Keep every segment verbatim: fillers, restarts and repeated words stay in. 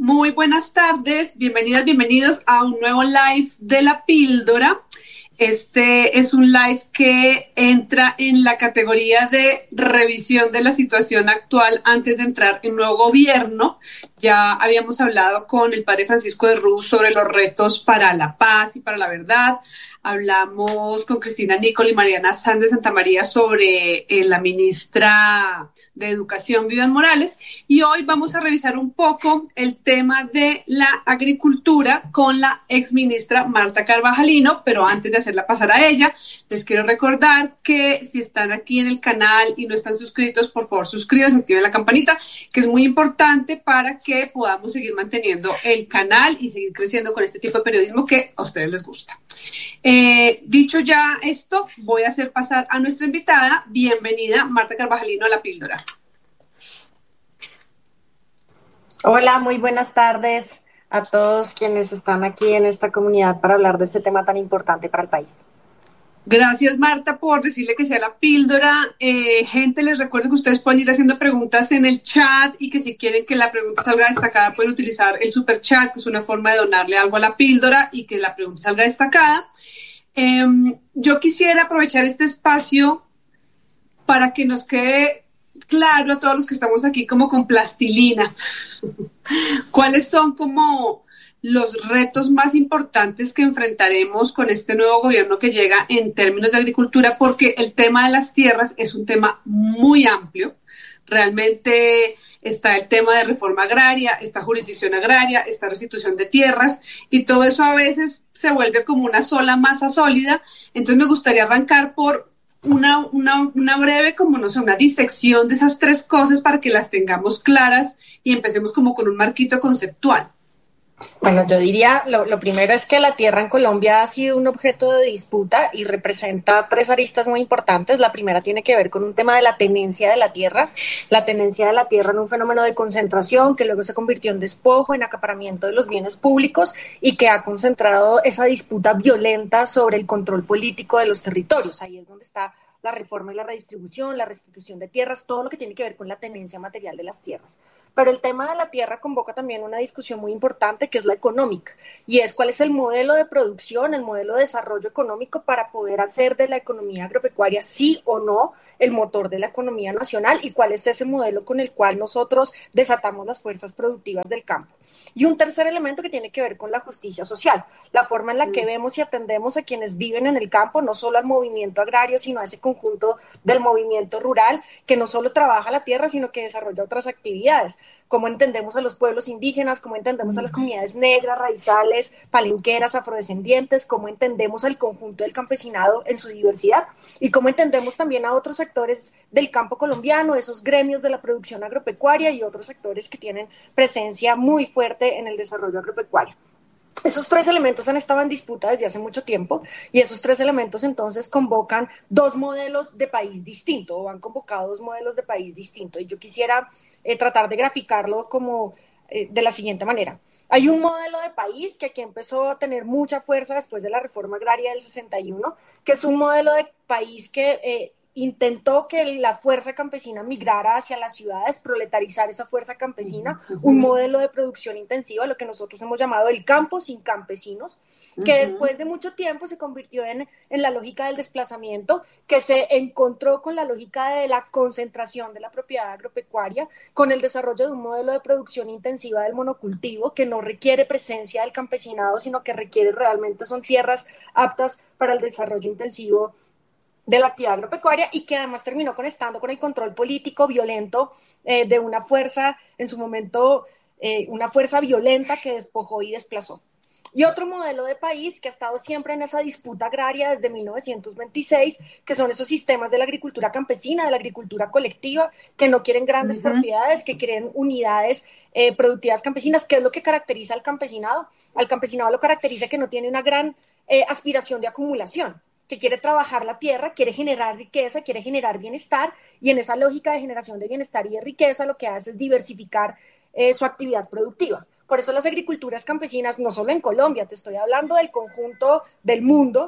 Muy buenas tardes, bienvenidas, bienvenidos a un nuevo live de La Píldora. Este es un live que entra en la categoría de revisión de la situación actual antes de entrar en nuevo gobierno. Ya habíamos hablado con el padre Francisco de Ruz sobre los retos para la paz y para la verdad. Hablamos con Cristina Nicol y Mariana Sanz de Santa María sobre eh, la ministra de Educación, Vivian Morales. Y hoy vamos a revisar un poco el tema de la agricultura con la exministra Marta Carvajalino, pero antes de hacerla pasar a ella, les quiero recordar que si están aquí en el canal y no están suscritos, por favor suscríbanse, activen la campanita, que es muy importante para que podamos seguir manteniendo el canal y seguir creciendo con este tipo de periodismo que a ustedes les gusta. Eh, dicho ya esto, voy a hacer pasar a nuestra invitada. Bienvenida, Marta Carvajalino, a La Píldora. Hola, muy buenas tardes a todos quienes están aquí en esta comunidad para hablar de este tema tan importante para el país. Gracias, Marta, por decirle que sea La Píldora. Eh, gente, les recuerdo que ustedes pueden ir haciendo preguntas en el chat y que si quieren que la pregunta salga destacada pueden utilizar el super chat, que es una forma de donarle algo a La Píldora y que la pregunta salga destacada. Eh, yo quisiera aprovechar este espacio para que nos quede claro a todos los que estamos aquí como con plastilina. ¿Cuáles son como los retos más importantes que enfrentaremos con este nuevo gobierno que llega en términos de agricultura? Porque el tema de las tierras es un tema muy amplio. Realmente está el tema de reforma agraria, está jurisdicción agraria, está restitución de tierras y todo eso a veces se vuelve como una sola masa sólida. Entonces me gustaría arrancar por una, una, una breve, como no sé, una disección de esas tres cosas para que las tengamos claras y empecemos como con un marquito conceptual. Bueno, yo diría, lo, lo primero es que la tierra en Colombia ha sido un objeto de disputa y representa tres aristas muy importantes. La primera tiene que ver con un tema de la tenencia de la tierra, la tenencia de la tierra en un fenómeno de concentración que luego se convirtió en despojo, en acaparamiento de los bienes públicos y que ha concentrado esa disputa violenta sobre el control político de los territorios. Ahí es donde está la reforma y la redistribución, la restitución de tierras, todo lo que tiene que ver con la tenencia material de las tierras. Pero el tema de la tierra convoca también una discusión muy importante que es la económica y es cuál es el modelo de producción, el modelo de desarrollo económico para poder hacer de la economía agropecuaria sí o no el motor de la economía nacional y cuál es ese modelo con el cual nosotros desatamos las fuerzas productivas del campo. Y un tercer elemento que tiene que ver con la justicia social, la forma en la que vemos y atendemos a quienes viven en el campo, no solo al movimiento agrario, sino a ese conjunto del movimiento rural que no solo trabaja la tierra, sino que desarrolla otras actividades. Cómo entendemos a los pueblos indígenas, cómo entendemos a las comunidades negras, raizales, palenqueras, afrodescendientes, cómo entendemos al conjunto del campesinado en su diversidad y cómo entendemos también a otros sectores del campo colombiano, esos gremios de la producción agropecuaria y otros sectores que tienen presencia muy fuerte en el desarrollo agropecuario. Esos tres elementos han estado en disputa desde hace mucho tiempo y esos tres elementos entonces convocan dos modelos de país distinto o han convocado dos modelos de país distinto y yo quisiera eh, tratar de graficarlo como eh, de la siguiente manera. Hay un modelo de país que aquí empezó a tener mucha fuerza después de la reforma agraria del sesenta y uno, que es un modelo de país que eh, intentó que la fuerza campesina migrara hacia las ciudades, proletarizar esa fuerza campesina, uh-huh. un modelo de producción intensiva, lo que nosotros hemos llamado el campo sin campesinos, uh-huh. que después de mucho tiempo se convirtió en, en la lógica del desplazamiento, que se encontró con la lógica de la concentración de la propiedad agropecuaria, con el desarrollo de un modelo de producción intensiva del monocultivo, que no requiere presencia del campesinado, sino que requiere realmente son tierras aptas para el desarrollo intensivo de la actividad agropecuaria y que además terminó conectando con el control político violento eh, de una fuerza, en su momento, eh, una fuerza violenta que despojó y desplazó. Y otro modelo de país que ha estado siempre en esa disputa agraria desde mil novecientos veintiséis, que son esos sistemas de la agricultura campesina, de la agricultura colectiva, que no quieren grandes uh-huh. propiedades, que quieren unidades eh, productivas campesinas. ¿Qué es lo que caracteriza al campesinado? Al campesinado lo caracteriza que no tiene una gran eh, aspiración de acumulación, que quiere trabajar la tierra, quiere generar riqueza, quiere generar bienestar, y en esa lógica de generación de bienestar y de riqueza lo que hace es diversificar eh, su actividad productiva. Por eso las agriculturas campesinas, no solo en Colombia, te estoy hablando del conjunto del mundo,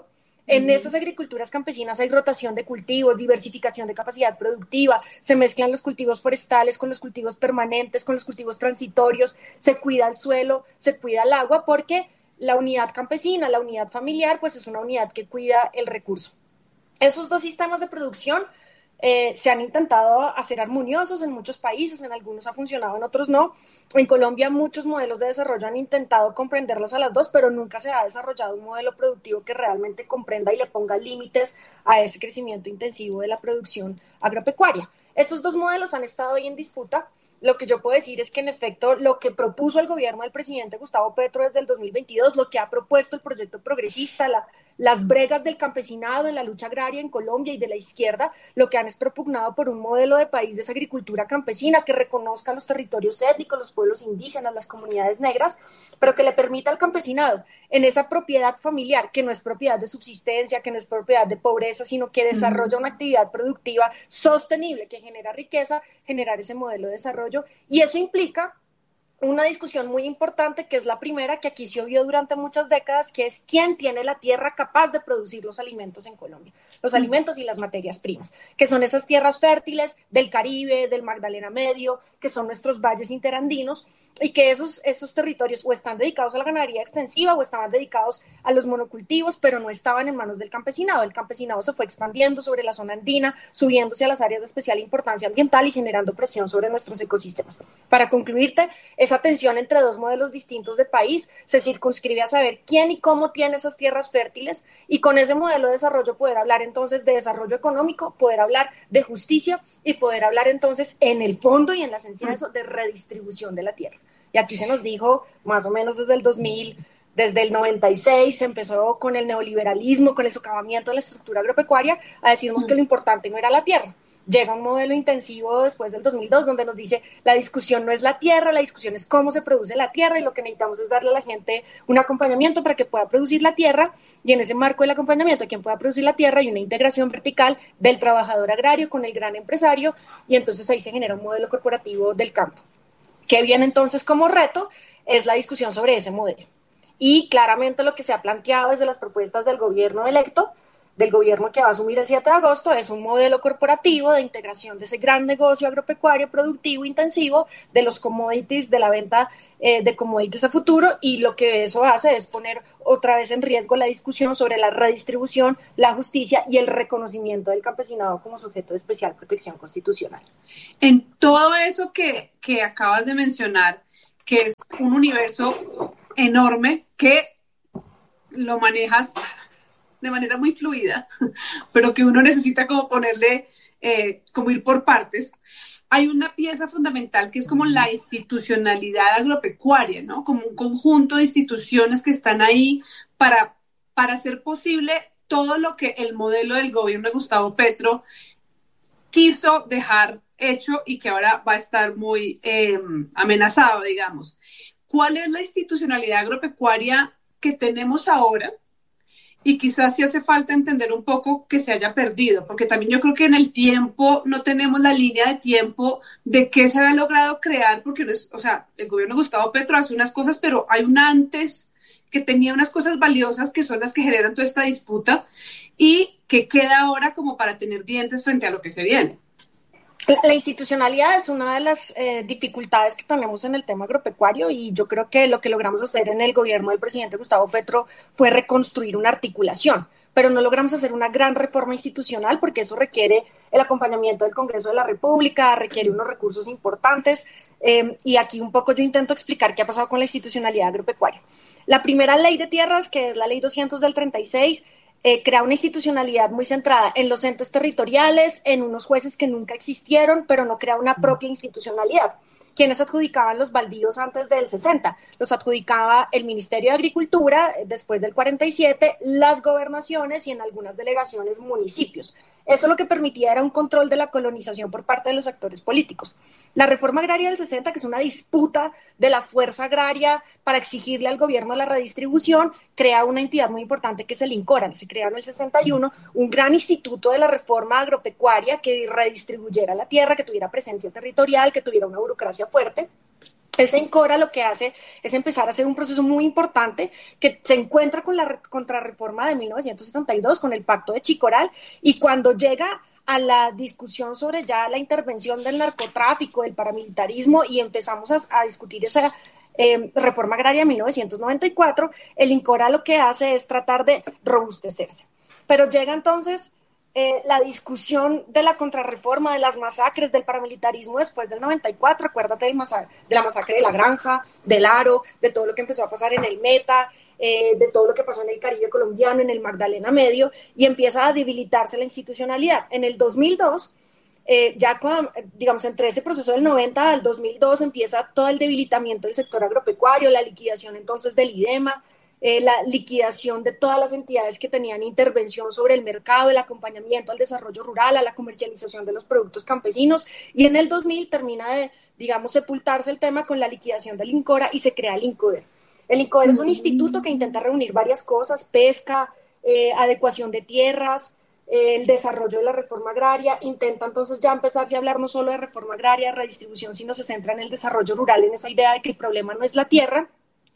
En esas agriculturas campesinas hay rotación de cultivos, diversificación de capacidad productiva, se mezclan los cultivos forestales con los cultivos permanentes, con los cultivos transitorios, se cuida el suelo, se cuida el agua, porque la unidad campesina, la unidad familiar, pues es una unidad que cuida el recurso. Esos dos sistemas de producción eh, se han intentado hacer armoniosos en muchos países, en algunos ha funcionado, en otros no. En Colombia muchos modelos de desarrollo han intentado comprenderlas a las dos, pero nunca se ha desarrollado un modelo productivo que realmente comprenda y le ponga límites a ese crecimiento intensivo de la producción agropecuaria. Estos dos modelos han estado hoy en disputa. Lo que yo puedo decir es que, en efecto, lo que propuso el gobierno del presidente Gustavo Petro desde el dos mil veintidós, lo que ha propuesto el proyecto progresista, la, las bregas del campesinado en la lucha agraria en Colombia y de la izquierda, lo que han es propugnado por un modelo de país de esa agricultura campesina que reconozca los territorios étnicos, los pueblos indígenas, las comunidades negras, pero que le permita al campesinado, en esa propiedad familiar, que no es propiedad de subsistencia, que no es propiedad de pobreza, sino que desarrolla una actividad productiva sostenible, que genera riqueza, generar ese modelo de desarrollo. Y eso implica una discusión muy importante, que es la primera, que aquí se vio durante muchas décadas, que es quién tiene la tierra capaz de producir los alimentos en Colombia, los alimentos y las materias primas, que son esas tierras fértiles del Caribe, del Magdalena Medio, que son nuestros valles interandinos, y que esos, esos territorios o están dedicados a la ganadería extensiva o estaban dedicados a los monocultivos, pero no estaban en manos del campesinado. El campesinado se fue expandiendo sobre la zona andina, subiéndose a las áreas de especial importancia ambiental y generando presión sobre nuestros ecosistemas. Para concluirte, esa tensión entre dos modelos distintos de país se circunscribe a saber quién y cómo tiene esas tierras fértiles, y con ese modelo de desarrollo poder hablar entonces de desarrollo económico, poder hablar de justicia y poder hablar entonces en el fondo y en la esencia de eso de redistribución de la tierra. Y aquí se nos dijo, más o menos desde el dos mil, desde el noventa y seis, se empezó con el neoliberalismo, con el socavamiento de la estructura agropecuaria, a decirnos que lo importante no era la tierra. Llega un modelo intensivo después del dos mil dos, donde nos dice, la discusión no es la tierra, la discusión es cómo se produce la tierra, y lo que necesitamos es darle a la gente un acompañamiento para que pueda producir la tierra, y en ese marco del acompañamiento a quien pueda producir la tierra hay una integración vertical del trabajador agrario con el gran empresario, y entonces ahí se genera un modelo corporativo del campo. ¿Qué viene entonces como reto? Es la discusión sobre ese modelo. Y claramente lo que se ha planteado desde las propuestas del gobierno electo, del gobierno que va a asumir el siete de agosto, es un modelo corporativo de integración de ese gran negocio agropecuario, productivo, intensivo, de los commodities, de la venta eh, de commodities a futuro, y lo que eso hace es poner otra vez en riesgo la discusión sobre la redistribución, la justicia y el reconocimiento del campesinado como sujeto de especial protección constitucional. En todo eso que, que acabas de mencionar, que es un universo enorme, que lo manejas de manera muy fluida, pero que uno necesita como ponerle, eh, como ir por partes, hay una pieza fundamental que es como la institucionalidad agropecuaria, ¿no? Como un conjunto de instituciones que están ahí para, para hacer posible todo lo que el modelo del gobierno de Gustavo Petro quiso dejar hecho y que ahora va a estar muy eh, amenazado, digamos. ¿Cuál es la institucionalidad agropecuaria que tenemos ahora? Y quizás sí hace falta entender un poco que se haya perdido, porque también yo creo que en el tiempo no tenemos la línea de tiempo de qué se había logrado crear, porque no es, o sea, el gobierno de Gustavo Petro hace unas cosas, pero hay un antes que tenía unas cosas valiosas que son las que generan toda esta disputa y que queda ahora como para tener dientes frente a lo que se viene. La institucionalidad es una de las eh, dificultades que tenemos en el tema agropecuario, y yo creo que lo que logramos hacer en el gobierno del presidente Gustavo Petro fue reconstruir una articulación, pero no logramos hacer una gran reforma institucional porque eso requiere el acompañamiento del Congreso de la República, requiere unos recursos importantes, eh, y aquí un poco yo intento explicar qué ha pasado con la institucionalidad agropecuaria. La primera ley de tierras, que es la ley doscientos del treinta y seis, Eh, crea una institucionalidad muy centrada en los entes territoriales, en unos jueces que nunca existieron, pero no crea una propia institucionalidad. ¿Quiénes adjudicaban los baldíos antes del sesenta? Los adjudicaba el Ministerio de Agricultura, después del cuarenta y siete, las gobernaciones y en algunas delegaciones municipios. Eso lo que permitía era un control de la colonización por parte de los actores políticos. La reforma agraria del sesenta, que es una disputa de la fuerza agraria para exigirle al gobierno la redistribución, crea una entidad muy importante que es el INCORA. Se crea en el sesenta y uno un gran instituto de la reforma agropecuaria que redistribuyera la tierra, que tuviera presencia territorial, que tuviera una burocracia fuerte. Ese INCORA lo que hace es empezar a hacer un proceso muy importante que se encuentra con la contrarreforma de mil novecientos setenta y dos, con el Pacto de Chicoral, y cuando llega a la discusión sobre ya la intervención del narcotráfico, del paramilitarismo, y empezamos a, a discutir esa eh, reforma agraria de mil novecientos noventa y cuatro, el INCORA lo que hace es tratar de robustecerse. Pero llega entonces Eh, la discusión de la contrarreforma, de las masacres, del paramilitarismo después del noventa y cuatro, acuérdate del masa- de la masacre de La Granja, del Aro, de todo lo que empezó a pasar en el Meta, eh, de todo lo que pasó en el Caribe colombiano, en el Magdalena Medio, y empieza a debilitarse la institucionalidad. En el dos mil dos, eh, ya con, digamos, entre ese proceso del noventa al dos mil dos empieza todo el debilitamiento del sector agropecuario, la liquidación entonces del IDEMA, eh, la liquidación de todas las entidades que tenían intervención sobre el mercado, el acompañamiento al desarrollo rural, a la comercialización de los productos campesinos, y en el dos mil termina de, digamos, sepultarse el tema con la liquidación del INCORA y se crea el INCODER. El INCODER es un instituto que intenta reunir varias cosas: pesca, eh, adecuación de tierras, eh, el desarrollo de la reforma agraria. Intenta entonces ya empezarse a hablar no solo de reforma agraria, de redistribución, sino se centra en el desarrollo rural, en esa idea de que el problema no es la tierra.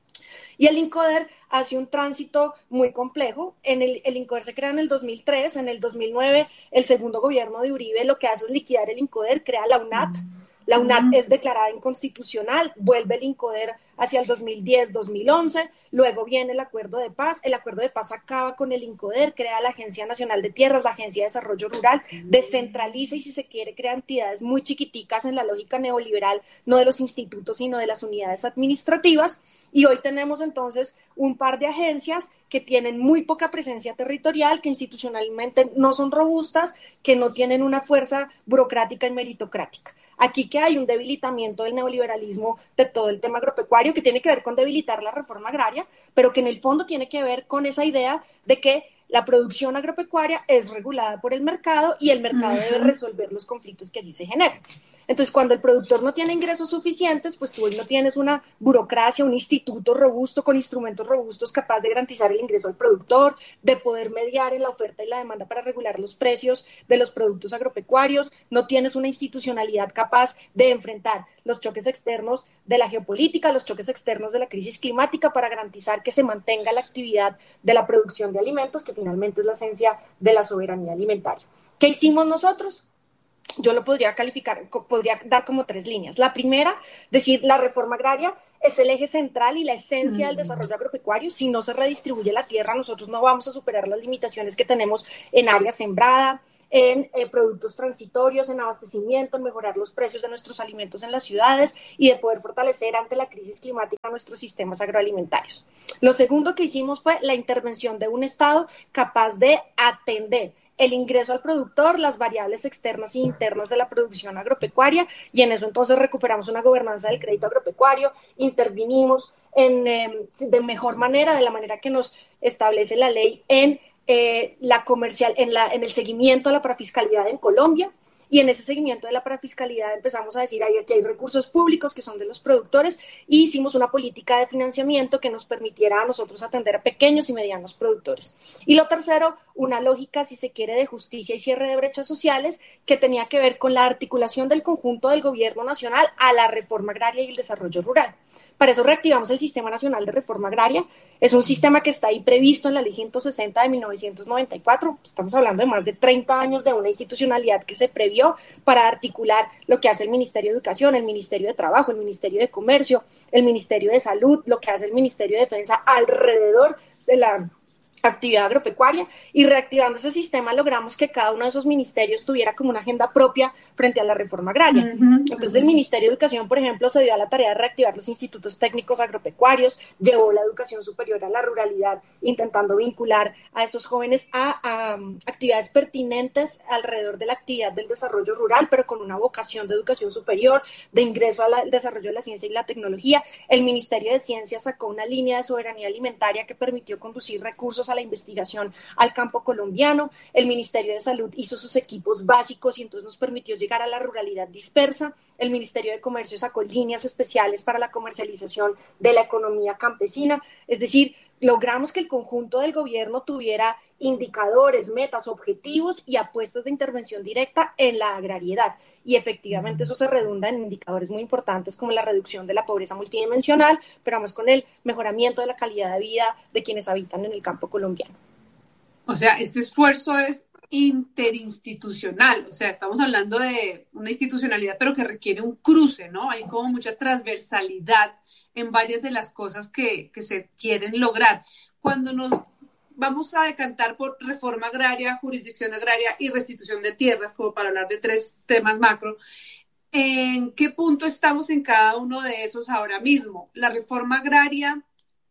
Y el INCODER hace un tránsito muy complejo. En el, el INCODER se crea en el dos mil tres, en el dos mil nueve el segundo gobierno de Uribe lo que hace es liquidar el INCODER, crea la UNAT. La UNAT es declarada inconstitucional, vuelve el INCODER hacia el dos mil diez, dos mil once, luego viene el acuerdo de paz, el acuerdo de paz acaba con el INCODER, crea la Agencia Nacional de Tierras, la Agencia de Desarrollo Rural, descentraliza y, si se quiere, crea entidades muy chiquiticas en la lógica neoliberal, no de los institutos sino de las unidades administrativas, y hoy tenemos entonces un par de agencias que tienen muy poca presencia territorial, que institucionalmente no son robustas, que no tienen una fuerza burocrática y meritocrática. Aquí que hay un debilitamiento del neoliberalismo, de todo el tema agropecuario, que tiene que ver con debilitar la reforma agraria, pero que en el fondo tiene que ver con esa idea de que la producción agropecuaria es regulada por el mercado y el mercado uh-huh. debe resolver los conflictos que allí se generan. Entonces, cuando el productor no tiene ingresos suficientes, pues tú hoy no tienes una burocracia, un instituto robusto con instrumentos robustos capaz de garantizar el ingreso al productor, de poder mediar en la oferta y la demanda para regular los precios de los productos agropecuarios, no tienes una institucionalidad capaz de enfrentar los choques externos de la geopolítica, los choques externos de la crisis climática para garantizar que se mantenga la actividad de la producción de alimentos, que finalmente es la esencia de la soberanía alimentaria. ¿Qué hicimos nosotros? Yo lo podría calificar, podría dar como tres líneas. La primera, decir, la reforma agraria es el eje central y la esencia del desarrollo agropecuario. Si no se redistribuye la tierra, nosotros no vamos a superar las limitaciones que tenemos en área sembrada, en eh, productos transitorios, en abastecimiento, en mejorar los precios de nuestros alimentos en las ciudades y de poder fortalecer ante la crisis climática nuestros sistemas agroalimentarios. Lo segundo que hicimos fue la intervención de un Estado capaz de atender el ingreso al productor, las variables externas e internas de la producción agropecuaria, y en eso entonces recuperamos una gobernanza del crédito agropecuario, intervinimos en, eh, de mejor manera, de la manera que nos establece la ley en Eh, la comercial, en, la, en el seguimiento a la parafiscalidad en Colombia, y en ese seguimiento de la parafiscalidad empezamos a decir, aquí hay recursos públicos que son de los productores, y hicimos una política de financiamiento que nos permitiera a nosotros atender a pequeños y medianos productores. Y lo tercero, una lógica, si se quiere, de justicia y cierre de brechas sociales, que tenía que ver con la articulación del conjunto del gobierno nacional a la reforma agraria y el desarrollo rural. Para eso reactivamos el Sistema Nacional de Reforma Agraria. Es un sistema que está ahí previsto en la Ley ciento sesenta de mil novecientos noventa y cuatro. Estamos hablando de más de treinta años de una institucionalidad que se previó para articular lo que hace el Ministerio de Educación, el Ministerio de Trabajo, el Ministerio de Comercio, el Ministerio de Salud, lo que hace el Ministerio de Defensa alrededor de la actividad agropecuaria, y reactivando ese sistema logramos que cada uno de esos ministerios tuviera como una agenda propia frente a la reforma agraria. Uh-huh, Entonces uh-huh. el Ministerio de Educación, por ejemplo, se dio a la tarea de reactivar los institutos técnicos agropecuarios, llevó la educación superior a la ruralidad, intentando vincular a esos jóvenes a, a um, actividades pertinentes alrededor de la actividad del desarrollo rural, pero con una vocación de educación superior, de ingreso al desarrollo de la ciencia y la tecnología. El Ministerio de Ciencia sacó una línea de soberanía alimentaria que permitió conducir recursos a la investigación al campo colombiano. El Ministerio de Salud hizo sus equipos básicos y entonces nos permitió llegar a la ruralidad dispersa. El Ministerio de Comercio sacó líneas especiales para la comercialización de la economía campesina. Es decir, logramos que el conjunto del gobierno tuviera indicadores, metas, objetivos y apuestas de intervención directa en la agrariedad. Y efectivamente eso se redunda en indicadores muy importantes como la reducción de la pobreza multidimensional, pero vamos con el mejoramiento de la calidad de vida de quienes habitan en el campo colombiano. O sea, este esfuerzo es interinstitucional, o sea, estamos hablando de una institucionalidad, pero que requiere un cruce, ¿no? Hay como mucha transversalidad en varias de las cosas que, que se quieren lograr. Cuando nos vamos a decantar por reforma agraria, jurisdicción agraria y restitución de tierras, como para hablar de tres temas macro, ¿en qué punto estamos en cada uno de esos ahora mismo? La reforma agraria,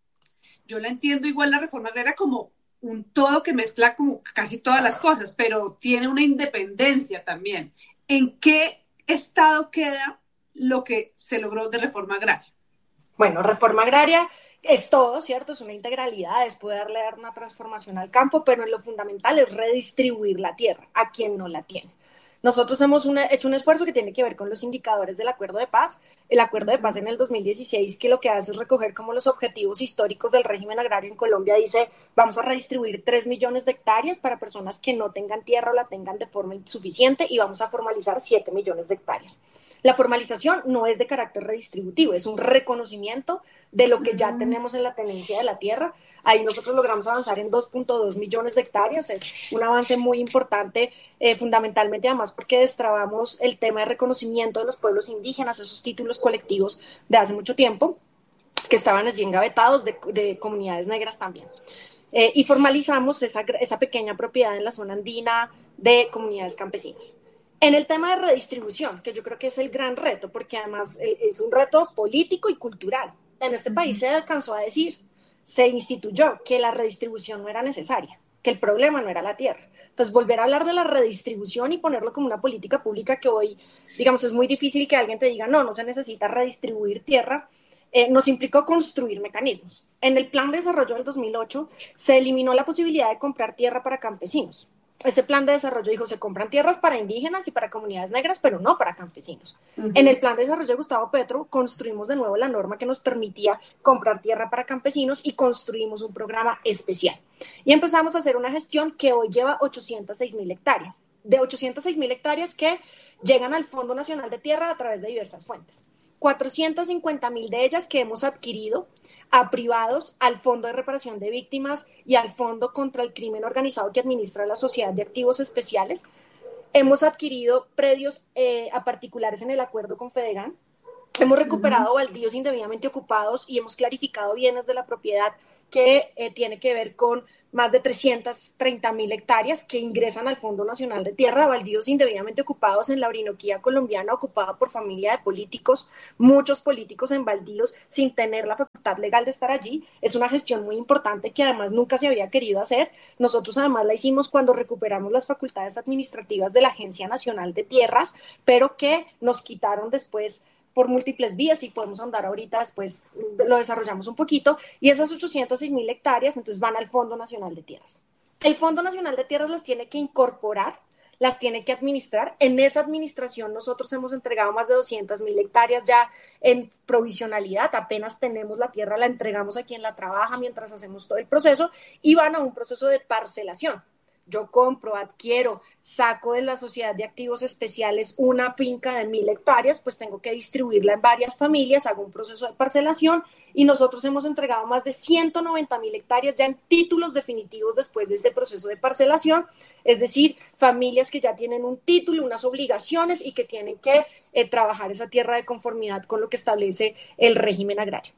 yo la entiendo igual la reforma agraria como un todo que mezcla como casi todas las cosas, pero tiene una independencia también. ¿En qué estado queda lo que se logró de reforma agraria? Bueno, reforma agraria es todo, ¿cierto? Es una integralidad, es poder dar una transformación al campo, pero en lo fundamental es redistribuir la tierra a quien no la tiene. Nosotros hemos una, hecho un esfuerzo que tiene que ver con los indicadores del Acuerdo de Paz. El Acuerdo de Paz en el dos mil dieciséis, que lo que hace es recoger como los objetivos históricos del régimen agrario en Colombia, dice, vamos a redistribuir tres millones de hectáreas para personas que no tengan tierra o la tengan de forma insuficiente y vamos a formalizar siete millones de hectáreas. La formalización no es de carácter redistributivo, es un reconocimiento de lo que ya tenemos en la tenencia de la tierra. Ahí nosotros logramos avanzar en dos punto dos millones de hectáreas, es un avance muy importante, eh, fundamentalmente además porque destrabamos el tema de reconocimiento de los pueblos indígenas, esos títulos colectivos de hace mucho tiempo, que estaban allí engavetados de, de comunidades negras también. Eh, y formalizamos esa, esa pequeña propiedad en la zona andina de comunidades campesinas. En el tema de redistribución, que yo creo que es el gran reto, porque además es un reto político y cultural. En este país se alcanzó a decir, se instituyó que la redistribución no era necesaria, que el problema no era la tierra. Entonces, volver a hablar de la redistribución y ponerlo como una política pública que hoy, digamos, es muy difícil que alguien te diga, no, no se necesita redistribuir tierra, eh, nos implicó construir mecanismos. En el Plan de Desarrollo del dos mil ocho se eliminó la posibilidad de comprar tierra para campesinos. Ese plan de desarrollo dijo, se compran tierras para indígenas y para comunidades negras, pero no para campesinos. Uh-huh. En el plan de desarrollo de Gustavo Petro construimos de nuevo la norma que nos permitía comprar tierra para campesinos y construimos un programa especial. Y empezamos a hacer una gestión que hoy lleva ochocientas seis mil hectáreas. De ochocientas seis mil hectáreas que llegan al Fondo Nacional de Tierra a través de diversas fuentes. cuatrocientas cincuenta mil de ellas que hemos adquirido a privados, al Fondo de Reparación de Víctimas y al Fondo contra el Crimen Organizado que administra la Sociedad de Activos Especiales. Hemos adquirido predios eh, a particulares en el acuerdo con Fedegan. Hemos recuperado uh-huh. baldíos indebidamente ocupados y hemos clarificado bienes de la propiedad que eh, tiene que ver con más de trescientas treinta mil hectáreas que ingresan al Fondo Nacional de Tierra, baldíos indebidamente ocupados en la Orinoquía colombiana, ocupada por familia de políticos, muchos políticos en baldíos sin tener la facultad legal de estar allí. Es una gestión muy importante que además nunca se había querido hacer. Nosotros además la hicimos cuando recuperamos las facultades administrativas de la Agencia Nacional de Tierras, pero que nos quitaron después por múltiples vías y podemos andar ahorita, después lo desarrollamos un poquito, y esas ochocientas seis mil hectáreas entonces van al Fondo Nacional de Tierras. El Fondo Nacional de Tierras las tiene que incorporar, las tiene que administrar. En esa administración nosotros hemos entregado más de doscientas mil hectáreas ya en provisionalidad, apenas tenemos la tierra, la entregamos a quien la trabaja mientras hacemos todo el proceso y van a un proceso de parcelación. Yo compro, adquiero, saco de la Sociedad de Activos Especiales una finca de mil hectáreas, pues tengo que distribuirla en varias familias, hago un proceso de parcelación y nosotros hemos entregado más de ciento noventa mil hectáreas ya en títulos definitivos después de este proceso de parcelación, es decir, familias que ya tienen un título, unas obligaciones y que tienen que eh, trabajar esa tierra de conformidad con lo que establece el régimen agrario.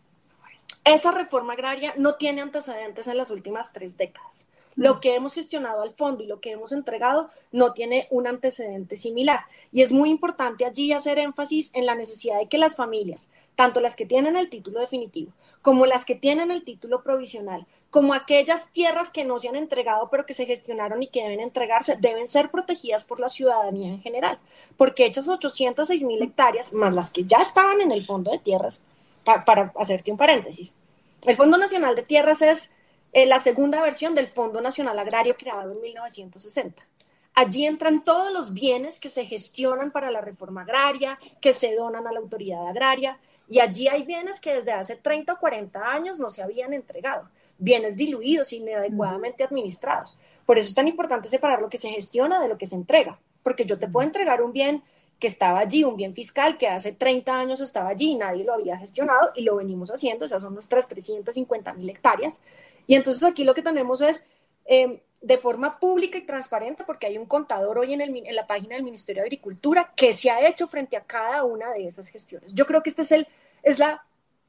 Esa reforma agraria no tiene antecedentes en las últimas tres décadas. Lo que hemos gestionado al fondo y lo que hemos entregado no tiene un antecedente similar. Y es muy importante allí hacer énfasis en la necesidad de que las familias, tanto las que tienen el título definitivo, como las que tienen el título provisional, como aquellas tierras que no se han entregado pero que se gestionaron y que deben entregarse, deben ser protegidas por la ciudadanía en general. Porque esas ochocientas seis mil hectáreas, más las que ya estaban en el Fondo de Tierras, pa- para hacerte un paréntesis, el Fondo Nacional de Tierras es Eh, la segunda versión del Fondo Nacional Agrario creado en mil novecientos sesenta. Allí entran todos los bienes que se gestionan para la reforma agraria, que se donan a la autoridad agraria, y allí hay bienes que desde hace treinta o cuarenta años no se habían entregado. bienes diluidos, inadecuadamente administrados. Por eso es tan importante separar lo que se gestiona de lo que se entrega, porque yo te puedo entregar un bien que estaba allí, un bien fiscal que hace treinta años estaba allí y nadie lo había gestionado y lo venimos haciendo, esas son nuestras trescientas cincuenta mil hectáreas. Y entonces aquí lo que tenemos es, eh, de forma pública y transparente, porque hay un contador hoy en, el, en la página del Ministerio de Agricultura que se ha hecho frente a cada una de esas gestiones. Yo creo que este es el, es la,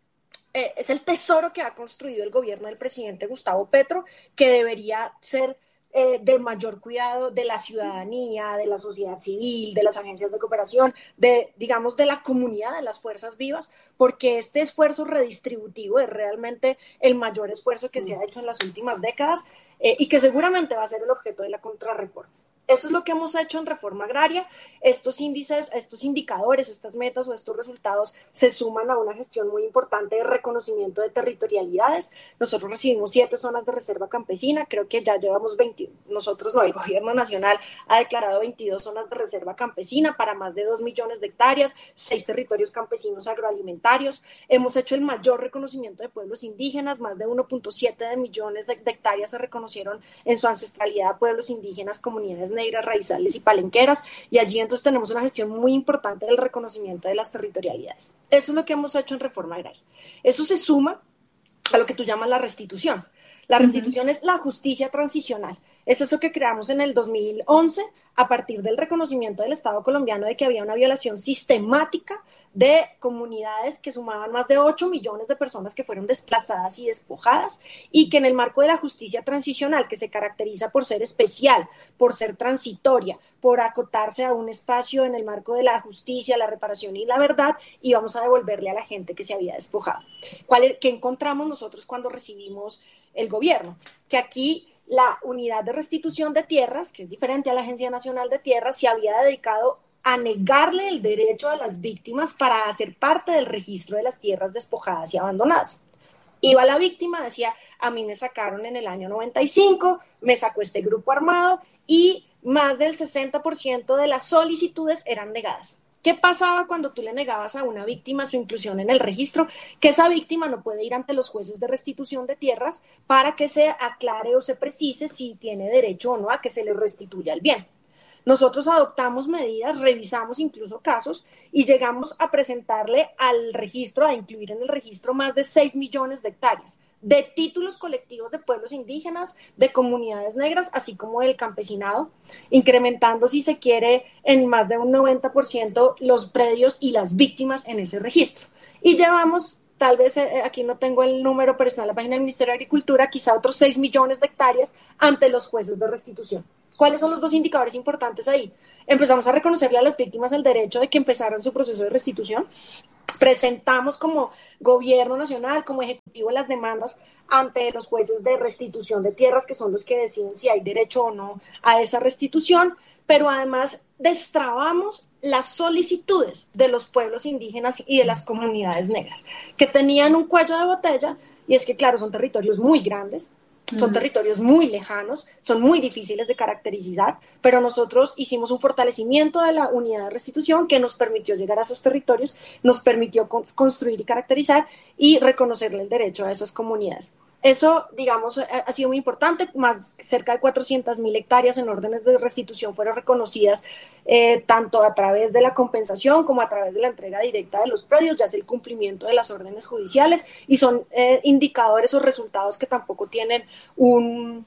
eh, es el tesoro que ha construido el gobierno del presidente Gustavo Petro, que debería ser Eh, del mayor cuidado de la ciudadanía, de la sociedad civil, de las agencias de cooperación, de, digamos, de la comunidad, de las fuerzas vivas, porque este esfuerzo redistributivo es realmente el mayor esfuerzo que se ha hecho en las últimas décadas eh, y que seguramente va a ser el objeto de la contrarreforma. Eso es lo que hemos hecho en reforma agraria. Estos índices, estos indicadores, estas metas o estos resultados se suman a una gestión muy importante de reconocimiento de territorialidades. Nosotros recibimos siete zonas de reserva campesina, creo que ya llevamos veinte, nosotros no, el gobierno nacional ha declarado veintidós zonas de reserva campesina para más de dos millones de hectáreas, seis territorios campesinos agroalimentarios. Hemos hecho el mayor reconocimiento de pueblos indígenas, más de uno punto siete de millones de, de hectáreas se reconocieron en su ancestralidad a pueblos indígenas, comunidades negras, raizales y palenqueras, y allí entonces tenemos una gestión muy importante del reconocimiento de las territorialidades. Eso es lo que hemos hecho en reforma agraria. Eso se suma a lo que tú llamas la restitución. La restitución uh-huh. es la justicia transicional. Es eso que creamos en el dos mil once a partir del reconocimiento del Estado colombiano de que había una violación sistemática de comunidades que sumaban más de ocho millones de personas que fueron desplazadas y despojadas, y que en el marco de la justicia transicional, que se caracteriza por ser especial, por ser transitoria, por acotarse a un espacio en el marco de la justicia, la reparación y la verdad, y vamos a devolverle a la gente que se había despojado. ¿Cuál, ¿Qué encontramos nosotros cuando recibimos el gobierno? Que aquí la unidad de restitución de tierras, que es diferente a la Agencia Nacional de Tierras, se había dedicado a negarle el derecho a las víctimas para hacer parte del registro de las tierras despojadas y abandonadas. Iba la víctima, decía, a mí me sacaron en el año noventa y cinco, me sacó este grupo armado, y más del sesenta por ciento de las solicitudes eran negadas. ¿Qué pasaba cuando tú le negabas a una víctima su inclusión en el registro? Que esa víctima no puede ir ante los jueces de restitución de tierras para que se aclare o se precise si tiene derecho o no a que se le restituya el bien. Nosotros adoptamos medidas, revisamos incluso casos y llegamos a presentarle al registro, a incluir en el registro más de seis millones de hectáreas de títulos colectivos de pueblos indígenas, de comunidades negras, así como del campesinado, incrementando, si se quiere, en más de un noventa por ciento los predios y las víctimas en ese registro. Y llevamos, tal vez eh, aquí no tengo el número, pero está en la página del Ministerio de Agricultura, quizá otros seis millones de hectáreas ante los jueces de restitución. ¿Cuáles son los dos indicadores importantes ahí? Empezamos a reconocerle a las víctimas el derecho de que empezaran su proceso de restitución. Presentamos como gobierno nacional, como ejecutivo, las demandas ante los jueces de restitución de tierras, que son los que deciden si hay derecho o no a esa restitución, pero además destrabamos las solicitudes de los pueblos indígenas y de las comunidades negras, que tenían un cuello de botella, y es que, claro, son territorios muy grandes, son territorios muy lejanos, son muy difíciles de caracterizar, pero nosotros hicimos un fortalecimiento de la unidad de restitución que nos permitió llegar a esos territorios, nos permitió con- construir y caracterizar y reconocerle el derecho a esas comunidades. Eso, digamos, ha, ha sido muy importante. Más cerca de cuatrocientas mil hectáreas en órdenes de restitución fueron reconocidas eh, tanto a través de la compensación como a través de la entrega directa de los predios, ya sea el cumplimiento de las órdenes judiciales, y son eh, indicadores o resultados que tampoco tienen un,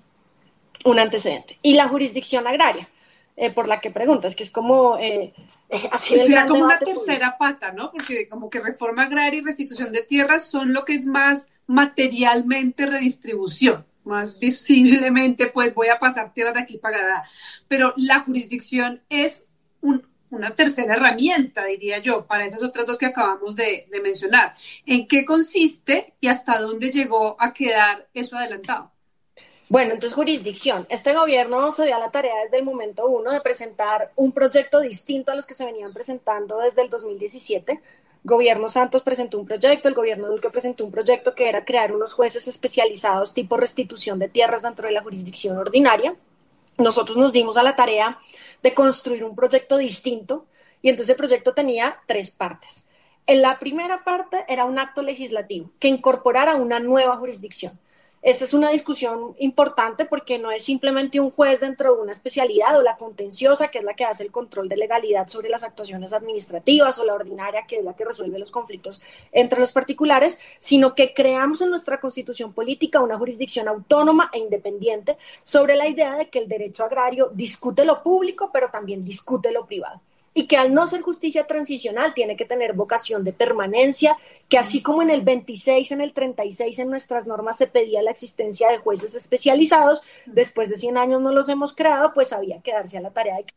un antecedente. Y la jurisdicción agraria, eh, por la que preguntas, que es como... Eh, eh, ha sido el Será gran como una debate tercera público. pata, ¿no? Porque como que reforma agraria y restitución de tierras son lo que es más materialmente redistribución, más visiblemente, pues voy a pasar tierras de aquí para allá. Pero la jurisdicción es un, una tercera herramienta, diría yo, para esas otras dos que acabamos de, de mencionar. ¿En qué consiste y hasta dónde llegó a quedar eso adelantado? Bueno, entonces jurisdicción. Este gobierno se dio a la tarea desde el momento uno de presentar un proyecto distinto a los que se venían presentando desde el dos mil diecisiete. Gobierno Santos presentó un proyecto, el gobierno Duque presentó un proyecto que era crear unos jueces especializados tipo restitución de tierras dentro de la jurisdicción ordinaria. Nosotros nos dimos a la tarea de construir un proyecto distinto, y entonces el proyecto tenía tres partes. En la primera parte era un acto legislativo que incorporara una nueva jurisdicción. Esta es una discusión importante porque no es simplemente un juez dentro de una especialidad o la contenciosa, que es la que hace el control de legalidad sobre las actuaciones administrativas, o la ordinaria, que es la que resuelve los conflictos entre los particulares, sino que creamos en nuestra constitución política una jurisdicción autónoma e independiente sobre la idea de que el derecho agrario discute lo público, pero también discute lo privado. Y que al no ser justicia transicional tiene que tener vocación de permanencia, que así como en el veintiséis, en el treinta y seis en nuestras normas se pedía la existencia de jueces especializados, después de cien años no los hemos creado, pues había que darse a la tarea de...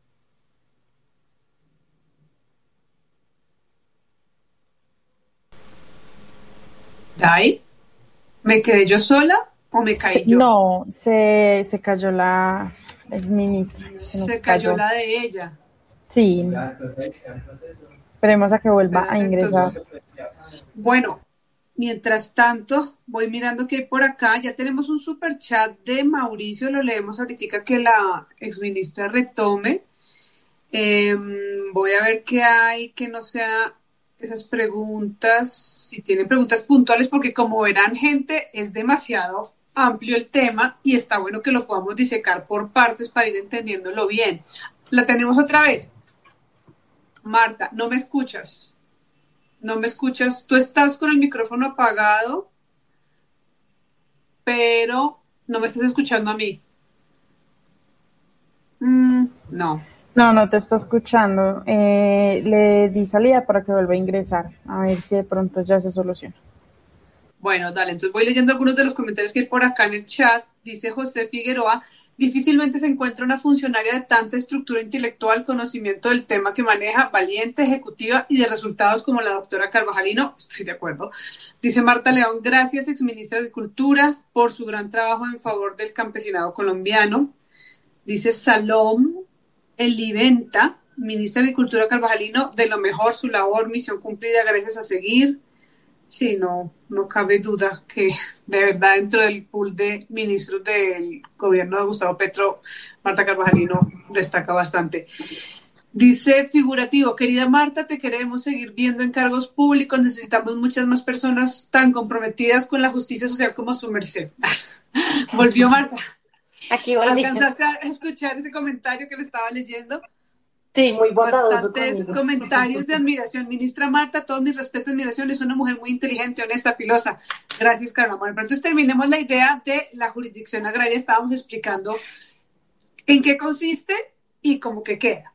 ¿Dai? ¿Me quedé yo sola o me caí Se, yo? no, se, se cayó la exministra. Se, nos Se cayó cayó. la de ella. Sí. Esperemos a que vuelva Espérate, a ingresar. entonces, bueno, mientras tanto, voy mirando que hay por acá. Ya tenemos un super chat de Mauricio, lo leemos ahorita que la exministra retome. Eh, voy a ver qué hay que no sea esas preguntas, si tienen preguntas puntuales, porque como verán, gente, es demasiado amplio el tema y está bueno que lo podamos disecar por partes para ir entendiéndolo bien. La tenemos otra vez. Marta, no me escuchas. No me escuchas. Tú estás con el micrófono apagado, pero no me estás escuchando a mí. Mm, no. No, no te está escuchando. Eh, le di salida para que vuelva a ingresar. A ver si de pronto ya se soluciona. Bueno, dale, entonces voy leyendo algunos de los comentarios que hay por acá en el chat. Dice José Figueroa, difícilmente se encuentra una funcionaria de tanta estructura intelectual, conocimiento del tema que maneja, valiente, ejecutiva y de resultados como la doctora Carvajalino. Estoy de acuerdo. Dice Marta León, gracias, exministra de Agricultura, por su gran trabajo en favor del campesinado colombiano. Dice Salom Eliventa, ministra de Agricultura Carvajalino, de lo mejor, su labor, misión cumplida, gracias a seguir. Sí, no, no cabe duda que de verdad dentro del pool de ministros del gobierno de Gustavo Petro, Marta Carvajalino destaca bastante. Dice figurativo, querida Marta, te queremos seguir viendo en cargos públicos, necesitamos muchas más personas tan comprometidas con la justicia social como su merced. Volvió Marta. Aquí volví. ¿Alcanzaste a escuchar ese comentario que le estaba leyendo? Sí, muy bondadoso Bastantes conmigo. comentarios de admiración. Ministra Marta, todo mi respeto y admiración, es una mujer muy inteligente, honesta, pilosa. Gracias, Carla. Bueno, entonces terminemos la idea de la jurisdicción agraria. Estábamos explicando en qué consiste y cómo que queda.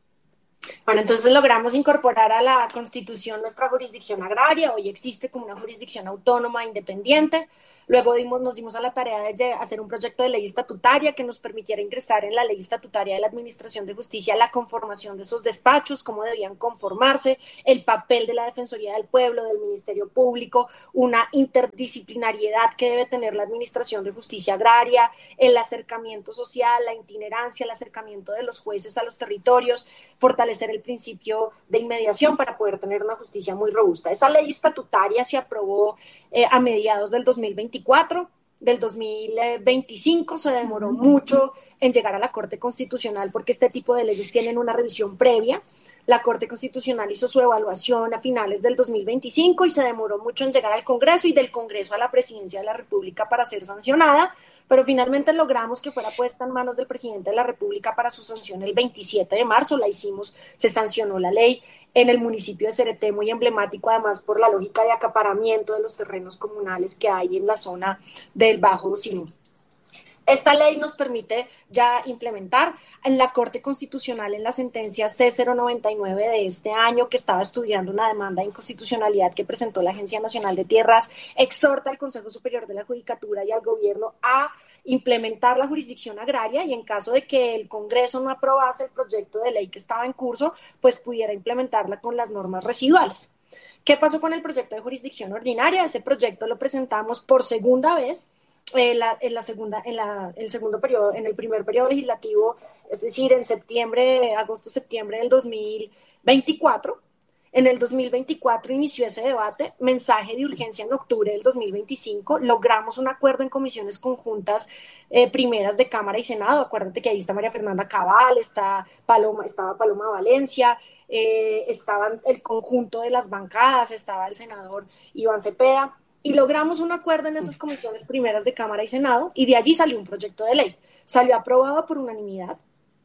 Bueno, entonces logramos incorporar a la Constitución nuestra jurisdicción agraria. Hoy existe como una jurisdicción autónoma, independiente. Luego dimos, nos dimos a la tarea de hacer un proyecto de ley estatutaria que nos permitiera ingresar en la ley estatutaria de la Administración de Justicia la conformación de esos despachos, cómo debían conformarse, el papel de la Defensoría del Pueblo, del Ministerio Público, una interdisciplinariedad que debe tener la Administración de Justicia Agraria, el acercamiento social, la itinerancia, el acercamiento de los jueces a los territorios, fortalecer el principio de inmediación para poder tener una justicia muy robusta. Esa ley estatutaria se aprobó eh, a mediados del dos mil veinticuatro, del dos mil veinticinco se demoró mucho en llegar a la Corte Constitucional porque este tipo de leyes tienen una revisión previa. La Corte Constitucional hizo su evaluación a finales del dos mil veinticinco y se demoró mucho en llegar al Congreso y del Congreso a la Presidencia de la República para ser sancionada, pero finalmente logramos que fuera puesta en manos del Presidente de la República para su sanción el veintisiete de marzo. La hicimos, se sancionó la ley en el municipio de Cereté, muy emblemático además por la lógica de acaparamiento de los terrenos comunales que hay en la zona del Bajo Sinú. Esta ley nos permite ya implementar en la Corte Constitucional, en la sentencia C cero noventa y nueve de este año, que estaba estudiando una demanda de inconstitucionalidad que presentó la Agencia Nacional de Tierras, exhorta al Consejo Superior de la Judicatura y al Gobierno a implementar la jurisdicción agraria y en caso de que el Congreso no aprobase el proyecto de ley que estaba en curso, pues pudiera implementarla con las normas residuales. ¿Qué pasó con el proyecto de jurisdicción ordinaria? Ese proyecto lo presentamos por segunda vez En la, en la segunda, en la, el segundo periodo, en el primer periodo legislativo, es decir, en septiembre, agosto, septiembre del dos mil veinticuatro. En el dos mil veinticuatro inició ese debate, mensaje de urgencia en octubre del dos mil veinticinco, logramos un acuerdo en comisiones conjuntas eh, primeras de Cámara y Senado. Acuérdate que ahí está María Fernanda Cabal, está Paloma, estaba Paloma Valencia, eh, estaban el conjunto de las bancadas, estaba el senador Iván Cepeda. Y logramos un acuerdo en esas comisiones primeras de Cámara y Senado, y de allí salió un proyecto de ley. Salió aprobado por unanimidad.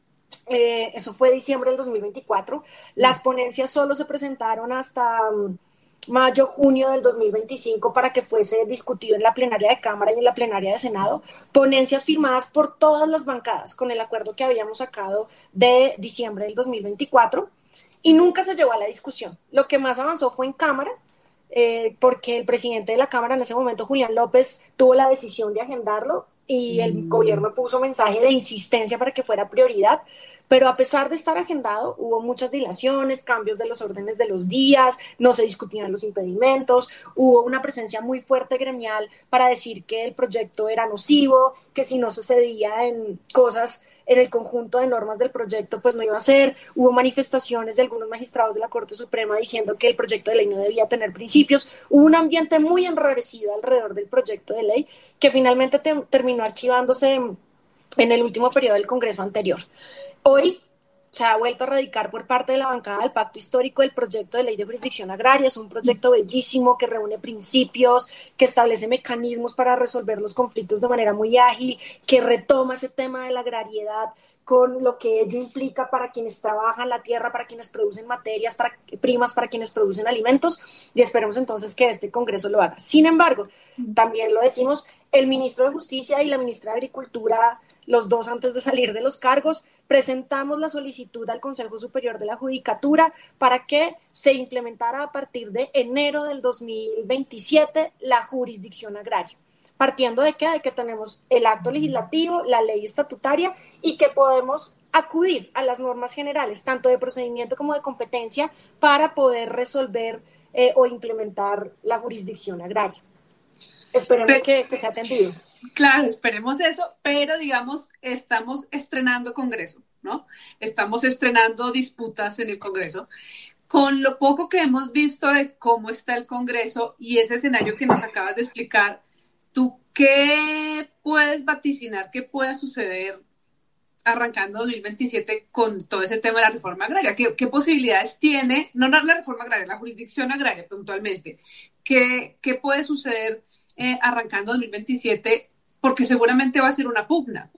Eh, eso fue diciembre del dos mil veinticuatro. Las ponencias solo se presentaron hasta um, mayo, junio del dos mil veinticinco para que fuese discutido en la plenaria de Cámara y en la plenaria de Senado. Ponencias firmadas por todas las bancadas con el acuerdo que habíamos sacado de diciembre del dos mil veinticuatro, y nunca se llevó a la discusión. Lo que más avanzó fue en Cámara, eh, porque el presidente de la Cámara en ese momento, Julián López, tuvo la decisión de agendarlo y el mm. gobierno puso mensaje de insistencia para que fuera prioridad, pero a pesar de estar agendado, hubo muchas dilaciones, cambios de los órdenes de los días, no se discutían los impedimentos, hubo una presencia muy fuerte gremial para decir que el proyecto era nocivo, que si no se cedía en cosas en el conjunto de normas del proyecto, pues no iba a ser. Hubo manifestaciones de algunos magistrados de la Corte Suprema diciendo que el proyecto de ley no debía tener principios. Hubo un ambiente muy enrarecido alrededor del proyecto de ley que finalmente te, terminó archivándose en, en el último periodo del Congreso anterior. Hoy se ha vuelto a radicar por parte de la bancada del Pacto Histórico el proyecto de ley de jurisdicción agraria. Es un proyecto bellísimo que reúne principios, que establece mecanismos para resolver los conflictos de manera muy ágil, que retoma ese tema de la agrariedad con lo que ello implica para quienes trabajan la tierra, para quienes producen materias para, primas, para quienes producen alimentos, y esperemos entonces que este Congreso lo haga. Sin embargo, también lo decimos, el ministro de Justicia y la ministra de Agricultura, los dos antes de salir de los cargos, presentamos la solicitud al Consejo Superior de la Judicatura para que se implementara a partir de enero del dos mil veintisiete la jurisdicción agraria. Partiendo de que, de que tenemos el acto legislativo, la ley estatutaria, y que podemos acudir a las normas generales, tanto de procedimiento como de competencia, para poder resolver eh, o implementar la jurisdicción agraria. Esperemos pero, que, que sea atendido. Claro, esperemos eso, pero digamos, estamos estrenando Congreso, ¿no? Estamos estrenando disputas en el Congreso. Con lo poco que hemos visto de cómo está el Congreso y ese escenario que nos acabas de explicar, ¿tú qué puedes vaticinar que pueda suceder arrancando dos mil veintisiete con todo ese tema de la reforma agraria? ¿Qué, qué posibilidades tiene, no la reforma agraria, la jurisdicción agraria puntualmente? ¿Qué, qué puede suceder eh, arrancando dos mil veintisiete? Porque seguramente va a ser una pugna.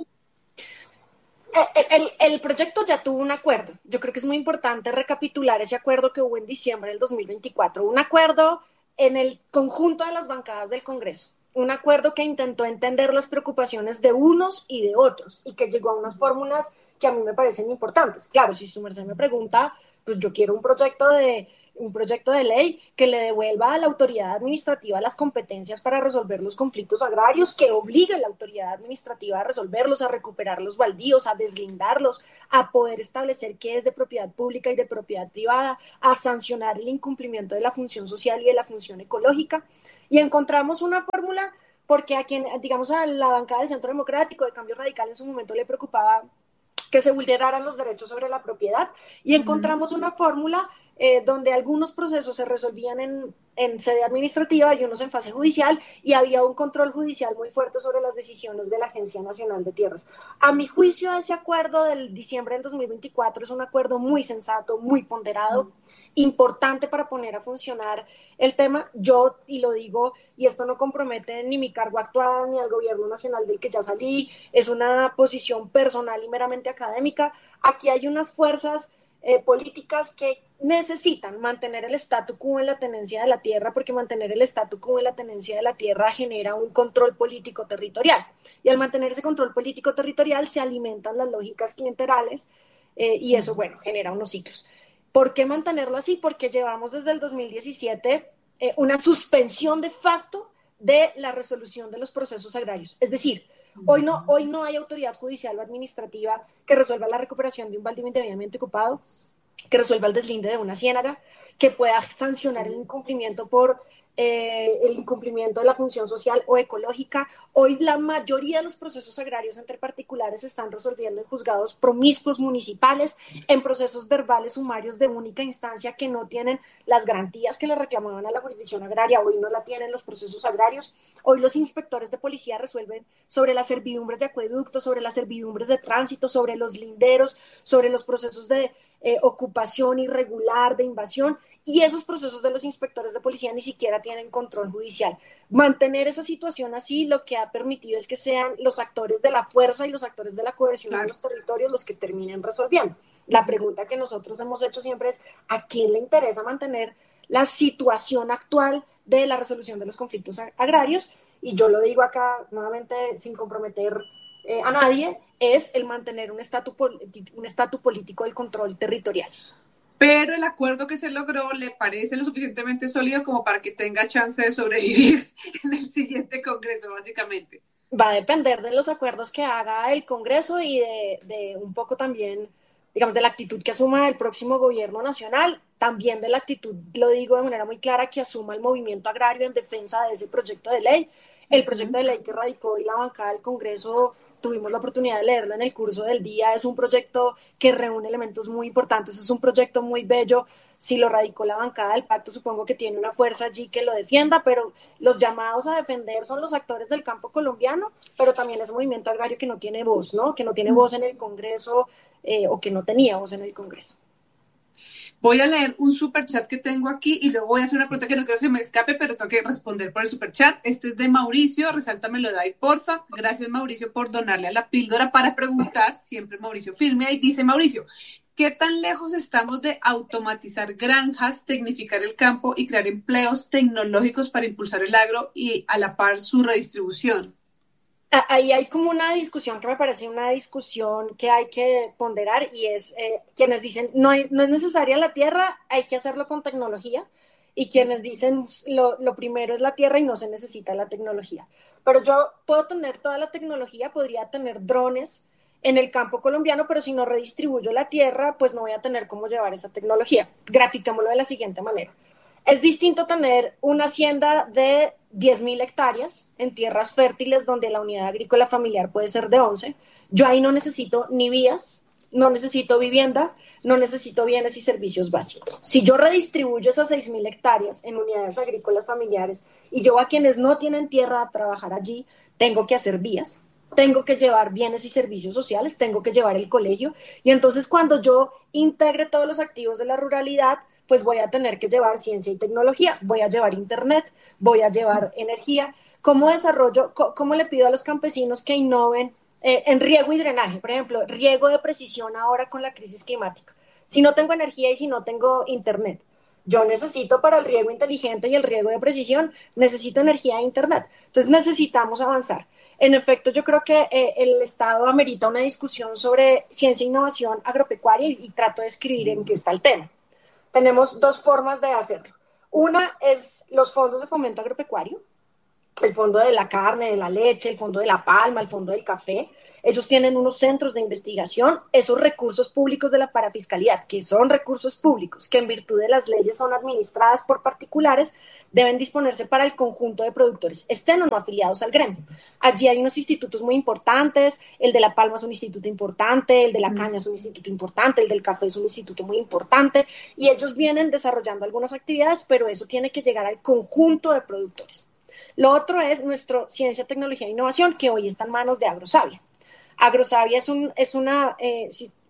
El, el, el proyecto ya tuvo un acuerdo. Yo creo que es muy importante recapitular ese acuerdo que hubo en diciembre del dos mil veinticuatro. Un acuerdo en el conjunto de las bancadas del Congreso. Un acuerdo que intentó entender las preocupaciones de unos y de otros y que llegó a unas fórmulas que a mí me parecen importantes. Claro, si su merced me pregunta, pues yo quiero un proyecto de, un proyecto de ley que le devuelva a la autoridad administrativa las competencias para resolver los conflictos agrarios, que obligue a la autoridad administrativa a resolverlos, a recuperar los baldíos, a deslindarlos, a poder establecer qué es de propiedad pública y de propiedad privada, a sancionar el incumplimiento de la función social y de la función ecológica. Y encontramos una fórmula porque a quien, digamos, a la bancada del Centro Democrático, de Cambio Radical, en su momento le preocupaba que se vulneraran los derechos sobre la propiedad, y encontramos una fórmula eh, donde algunos procesos se resolvían en, en sede administrativa y unos en fase judicial, y había un control judicial muy fuerte sobre las decisiones de la Agencia Nacional de Tierras. A mi juicio, ese acuerdo del diciembre del dos mil veinticuatro es un acuerdo muy sensato, muy ponderado, mm. importante para poner a funcionar el tema. Yo, y lo digo, y esto no compromete ni mi cargo actual ni al gobierno nacional del que ya salí, es una posición personal y meramente académica. Aquí hay unas fuerzas eh, políticas que necesitan mantener el statu quo en la tenencia de la tierra, porque mantener el statu quo en la tenencia de la tierra genera un control político territorial, y al mantener ese control político territorial se alimentan las lógicas clienterales eh, y eso, bueno, genera unos ciclos. ¿Por qué mantenerlo así? Porque llevamos desde el dos mil diecisiete eh, una suspensión de facto de la resolución de los procesos agrarios. Es decir, hoy no, hoy no hay autoridad judicial o administrativa que resuelva la recuperación de un baldío indebidamente ocupado, que resuelva el deslinde de una ciénaga, que pueda sancionar el incumplimiento por eh, el incumplimiento de la función social o ecológica. Hoy la mayoría de los procesos agrarios entre particulares se están resolviendo en juzgados promiscuos municipales, en procesos verbales sumarios de única instancia que no tienen las garantías que le reclamaban a la jurisdicción agraria. Hoy no la tienen los procesos agrarios. Hoy los inspectores de policía resuelven sobre las servidumbres de acueductos, sobre las servidumbres de tránsito, sobre los linderos, sobre los procesos de eh, ocupación irregular, de invasión, y esos procesos de los inspectores de policía ni siquiera tienen tienen control judicial. Mantener esa situación así lo que ha permitido es que sean los actores de la fuerza y los actores de la coerción claro. de los territorios los que terminen resolviendo. La pregunta que nosotros hemos hecho siempre es ¿a quién le interesa mantener la situación actual de la resolución de los conflictos agrarios? Y yo lo digo acá nuevamente sin comprometer eh, a nadie, es el mantener un estatus un estatus político del control territorial. Pero el acuerdo que se logró le parece lo suficientemente sólido como para que tenga chance de sobrevivir en el siguiente Congreso, básicamente. Va a depender de los acuerdos que haga el Congreso y de, de un poco también, digamos, de la actitud que asuma el próximo gobierno nacional, también de la actitud, lo digo de manera muy clara, que asuma el movimiento agrario en defensa de ese proyecto de ley. El proyecto de ley que radicó y la bancada del Congreso, tuvimos la oportunidad de leerlo en el curso del día, es un proyecto que reúne elementos muy importantes, es un proyecto muy bello. Si lo radicó la bancada del pacto, supongo que tiene una fuerza allí que lo defienda, pero los llamados a defender son los actores del campo colombiano, pero también ese movimiento agrario que no tiene voz, ¿no? Que no tiene voz en el Congreso eh, o que no tenía voz en el Congreso. Voy a leer un superchat que tengo aquí y luego voy a hacer una pregunta que no quiero que se me escape, pero tengo que responder por el superchat. Este es de Mauricio, resáltamelo de ahí, porfa. Gracias, Mauricio, por donarle a la píldora para preguntar. Siempre Mauricio firme. Ahí dice Mauricio, ¿qué tan lejos estamos de automatizar granjas, tecnificar el campo y crear empleos tecnológicos para impulsar el agro y a la par su redistribución? Ahí hay como una discusión que me parece una discusión que hay que ponderar y es eh, quienes dicen no, hay, no es necesaria la tierra, hay que hacerlo con tecnología, y quienes dicen lo, lo primero es la tierra y no se necesita la tecnología. Pero yo puedo tener toda la tecnología, podría tener drones en el campo colombiano, pero si no redistribuyo la tierra, pues no voy a tener cómo llevar esa tecnología. Graficémoslo de la siguiente manera. Es distinto tener una hacienda de diez mil hectáreas en tierras fértiles donde la unidad agrícola familiar puede ser de once. Yo ahí no necesito ni vías, no necesito vivienda, no necesito bienes y servicios básicos. Si yo redistribuyo esas seis mil hectáreas en unidades agrícolas familiares y yo a quienes no tienen tierra a trabajar allí, tengo que hacer vías, tengo que llevar bienes y servicios sociales, tengo que llevar el colegio. Y entonces cuando yo integre todos los activos de la ruralidad, pues voy a tener que llevar ciencia y tecnología, voy a llevar internet, voy a llevar energía. ¿Cómo desarrollo, cómo le pido a los campesinos que innoven eh, en riego y drenaje? Por ejemplo, riego de precisión ahora con la crisis climática. Si no tengo energía y si no tengo internet, yo necesito para el riego inteligente y el riego de precisión, necesito energía e internet. Entonces necesitamos avanzar. En efecto, yo creo que eh, el Estado amerita una discusión sobre ciencia e innovación agropecuaria y, y trato de escribir en qué está el tema. Tenemos dos formas de hacerlo. Una es los fondos de fomento agropecuario, el fondo de la carne, de la leche, el fondo de la palma, el fondo del café. Ellos tienen unos centros de investigación, esos recursos públicos de la parafiscalidad, que son recursos públicos, que en virtud de las leyes son administradas por particulares, deben disponerse para el conjunto de productores, estén o no afiliados al gremio. Allí hay unos institutos muy importantes, el de la palma es un instituto importante, el de la caña es un instituto importante, el del café es un instituto muy importante, y ellos vienen desarrollando algunas actividades, pero eso tiene que llegar al conjunto de productores. Lo otro es nuestro Ciencia, Tecnología e Innovación, que hoy está en manos de Agrosavia. Agrosavia es, un, es una, eh,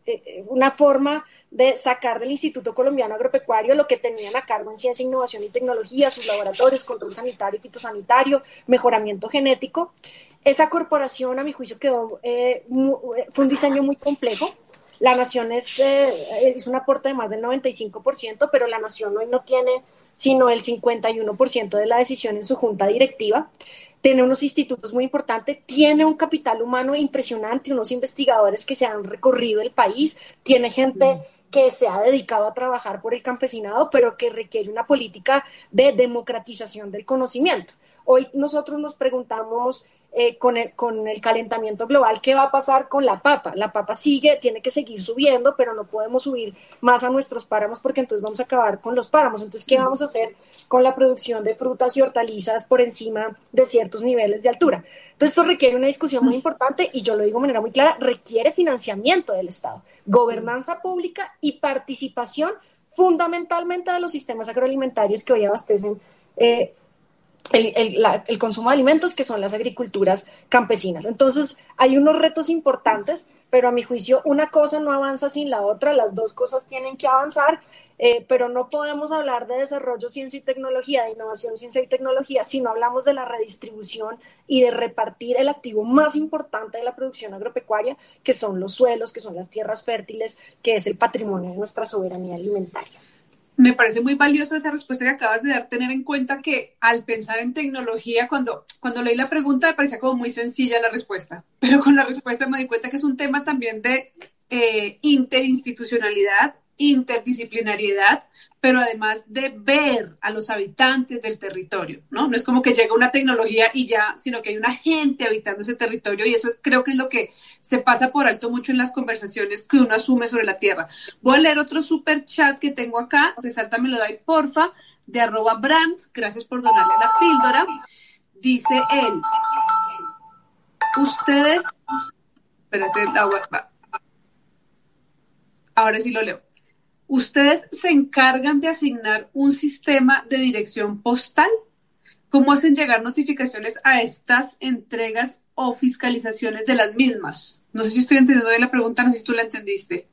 una forma de sacar del Instituto Colombiano Agropecuario lo que tenían a cargo en Ciencia, Innovación y Tecnología, sus laboratorios, control sanitario y fitosanitario, mejoramiento genético. Esa corporación, a mi juicio, quedó, eh, muy, fue un diseño muy complejo. La nación es, eh, es un aporte de más del noventa y cinco por ciento, pero la nación hoy no tiene sino el cincuenta y uno por ciento de la decisión en su junta directiva. Tiene unos institutos muy importantes, tiene un capital humano impresionante, unos investigadores que se han recorrido el país, tiene gente que se ha dedicado a trabajar por el campesinado, pero que requiere una política de democratización del conocimiento. Hoy nosotros nos preguntamos eh, con, el, con el calentamiento global, ¿qué va a pasar con la papa? La papa sigue, tiene que seguir subiendo, pero no podemos subir más a nuestros páramos porque entonces vamos a acabar con los páramos. Entonces, ¿qué vamos a hacer con la producción de frutas y hortalizas por encima de ciertos niveles de altura? Entonces, esto requiere una discusión muy importante y yo lo digo de manera muy clara, requiere financiamiento del Estado, gobernanza pública y participación fundamentalmente de los sistemas agroalimentarios que hoy abastecen eh, el, el, la, el consumo de alimentos, que son las agriculturas campesinas. Entonces, hay unos retos importantes, pero a mi juicio una cosa no avanza sin la otra, las dos cosas tienen que avanzar, eh, pero no podemos hablar de desarrollo, ciencia y tecnología, de innovación, ciencia y tecnología, si no hablamos de la redistribución y de repartir el activo más importante de la producción agropecuaria, que son los suelos, que son las tierras fértiles, que es el patrimonio de nuestra soberanía alimentaria. Me parece muy valioso esa respuesta que acabas de dar, tener en cuenta que al pensar en tecnología, cuando, cuando leí la pregunta me parecía como muy sencilla la respuesta, pero con la respuesta me di cuenta que es un tema también de eh, interinstitucionalidad, interdisciplinariedad, pero además de ver a los habitantes del territorio, ¿no? No es como que llega una tecnología y ya, sino que hay una gente habitando ese territorio y eso creo que es lo que se pasa por alto mucho en las conversaciones que uno asume sobre la tierra. Voy a leer otro super chat que tengo acá, resáltamelo de ahí, porfa, de arroba brand, gracias por donarle la píldora. Dice él, ustedes, espérate, ahora sí lo leo. ¿Ustedes se encargan de asignar un sistema de dirección postal? ¿Cómo hacen llegar notificaciones a estas entregas o fiscalizaciones de las mismas? No sé si estoy entendiendo bien la pregunta, no sé si tú la entendiste.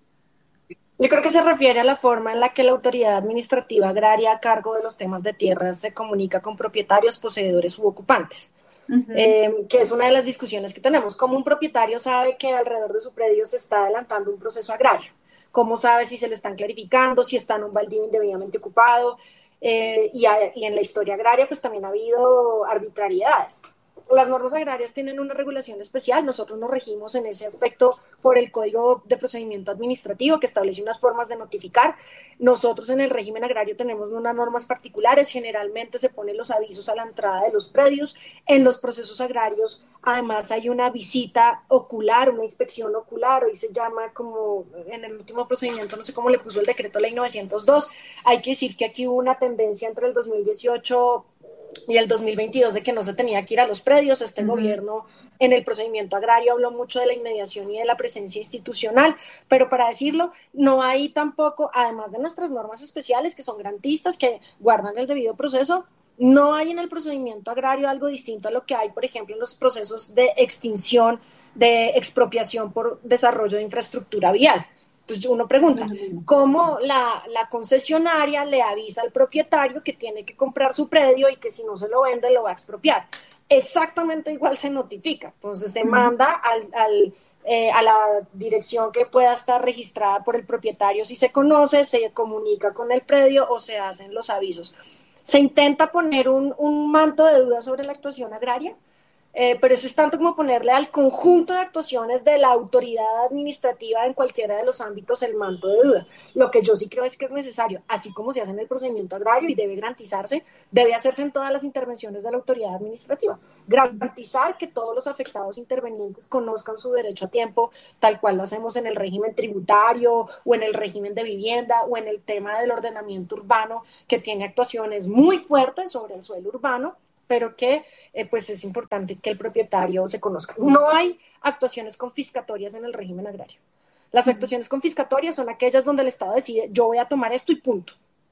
Yo creo que se refiere a la forma en la que la autoridad administrativa agraria a cargo de los temas de tierras se comunica con propietarios, poseedores u ocupantes. Uh-huh. Eh, que es una de las discusiones que tenemos. ¿Cómo un propietario sabe que alrededor de su predio se está adelantando un proceso agrario? ¿Cómo sabe si se lo están clarificando, si está en un baldío indebidamente ocupado? Eh, y, a, y en la historia agraria pues también ha habido arbitrariedades. Las normas agrarias tienen una regulación especial, nosotros nos regimos en ese aspecto por el Código de Procedimiento Administrativo que establece unas formas de notificar. Nosotros en el régimen agrario tenemos unas normas particulares, generalmente se ponen los avisos a la entrada de los predios. En los procesos agrarios además hay una visita ocular, una inspección ocular, hoy se llama como en el último procedimiento, no sé cómo le puso el decreto ley novecientos dos, hay que decir que aquí hubo una tendencia entre el dos mil dieciocho y el dos mil veintidós de que no se tenía que ir a los predios. Este uh-huh. gobierno en el procedimiento agrario habló mucho de la inmediación y de la presencia institucional, pero para decirlo, no hay tampoco, además de nuestras normas especiales que son garantistas, que guardan el debido proceso, no hay en el procedimiento agrario algo distinto a lo que hay, por ejemplo, en los procesos de extinción, de expropiación por desarrollo de infraestructura vial. Entonces uno pregunta, ¿cómo la, la concesionaria le avisa al propietario que tiene que comprar su predio y que si no se lo vende lo va a expropiar? Exactamente igual se notifica. Entonces se uh-huh. manda al, al, eh, a la dirección que pueda estar registrada por el propietario si se conoce, se comunica con el predio o se hacen los avisos. Se intenta poner un, un manto de duda sobre la actuación agraria, Eh, pero eso es tanto como ponerle al conjunto de actuaciones de la autoridad administrativa en cualquiera de los ámbitos el manto de duda. Lo que yo sí creo es que es necesario, así como se hace en el procedimiento agrario y debe garantizarse, debe hacerse en todas las intervenciones de la autoridad administrativa. Garantizar que todos los afectados intervenientes conozcan su derecho a tiempo, tal cual lo hacemos en el régimen tributario o en el régimen de vivienda o en el tema del ordenamiento urbano, que tiene actuaciones muy fuertes sobre el suelo urbano, pero que eh, pues es importante que el propietario se conozca. No hay actuaciones confiscatorias en el régimen agrario. Las uh-huh. actuaciones confiscatorias son aquellas donde el Estado decide, yo voy a tomar esto y punto.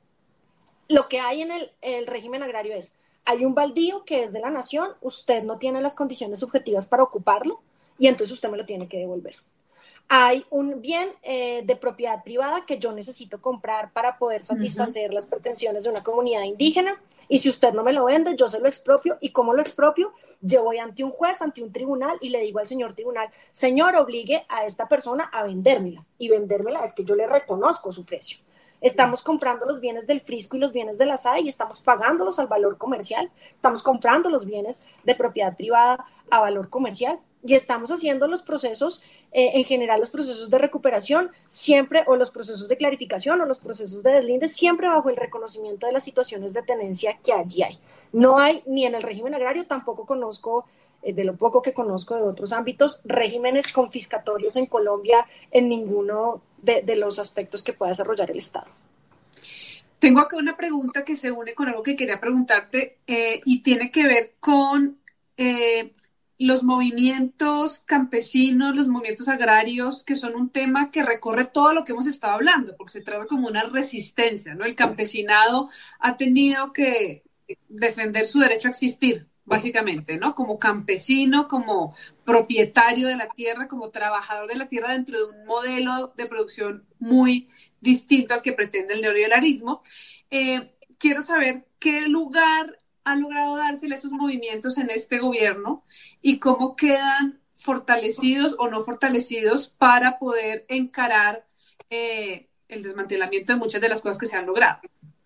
Lo que hay en el, el régimen agrario es, hay un baldío que es de la nación, usted no tiene las condiciones subjetivas para ocuparlo y entonces usted me lo tiene que devolver. Hay un bien eh, de propiedad privada que yo necesito comprar para poder satisfacer uh-huh. las pretensiones de una comunidad indígena y si usted no me lo vende, yo se lo expropio. ¿Y cómo lo expropio? Yo voy ante un juez, ante un tribunal y le digo al señor tribunal, señor, obligue a esta persona a vendérmela y vendérmela es que yo le reconozco su precio. Estamos comprando los bienes del Frisco y los bienes de la S A E y estamos pagándolos al valor comercial, estamos comprando los bienes de propiedad privada a valor comercial y estamos haciendo los procesos, eh, en general los procesos de recuperación siempre, o los procesos de clarificación o los procesos de deslinde, siempre bajo el reconocimiento de las situaciones de tenencia que allí hay. No hay, ni en el régimen agrario, tampoco conozco, eh, de lo poco que conozco de otros ámbitos, regímenes confiscatorios en Colombia en ninguno de, de los aspectos que pueda desarrollar el Estado. Tengo acá una pregunta que se une con algo que quería preguntarte eh, y tiene que ver con eh, los movimientos campesinos, los movimientos agrarios, que son un tema que recorre todo lo que hemos estado hablando, porque se trata como una resistencia, ¿no? El campesinado ha tenido que defender su derecho a existir, básicamente, ¿no? Como campesino, como propietario de la tierra, como trabajador de la tierra dentro de un modelo de producción muy distinto al que pretende el neoliberalismo. Eh, quiero saber qué lugar han logrado dársele esos movimientos en este gobierno y cómo quedan fortalecidos o no fortalecidos para poder encarar eh, el desmantelamiento de muchas de las cosas que se han logrado.